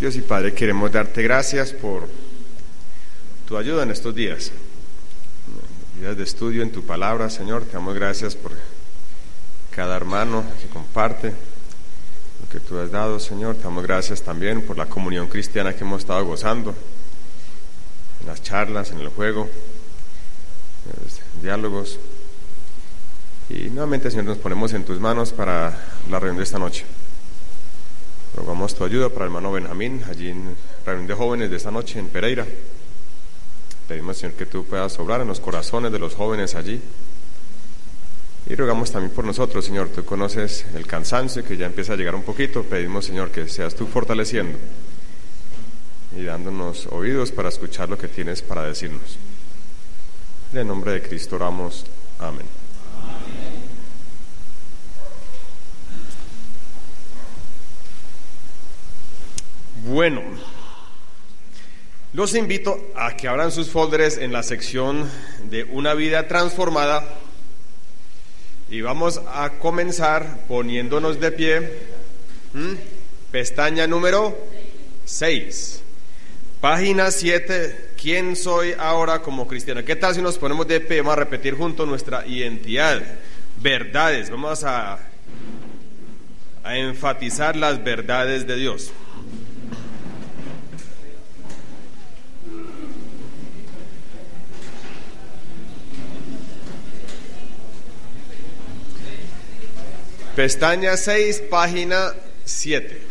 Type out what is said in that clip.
Dios y Padre, queremos darte gracias por tu ayuda en estos días de estudio en tu palabra, Señor. Te damos gracias por cada hermano que comparte lo que tú has dado, Señor. Te damos gracias también por la comunión cristiana que hemos estado gozando, en las charlas, en el juego, en los diálogos. Y nuevamente, Señor, nos ponemos en tus manos para la reunión de esta noche. Rogamos tu ayuda para el hermano Benjamín, allí en la reunión de jóvenes de esta noche en Pereira. Pedimos, Señor, que tú puedas obrar en los corazones de los jóvenes allí. Y rogamos también por nosotros, Señor. Tú conoces el cansancio que ya empieza a llegar un poquito. Pedimos, Señor, que seas tú fortaleciendo y dándonos oídos para escuchar lo que tienes para decirnos. En el nombre de Cristo oramos. Amén. Bueno, los invito a que abran sus folders en la sección de Una vida transformada y vamos a comenzar poniéndonos de pie. Pestaña número 6, página 7. ¿Quién soy ahora como cristiano? ¿Qué tal si nos ponemos de pie? Vamos a repetir juntos nuestra identidad, verdades. Vamos a enfatizar las verdades de Dios. Pestaña 6, página 7.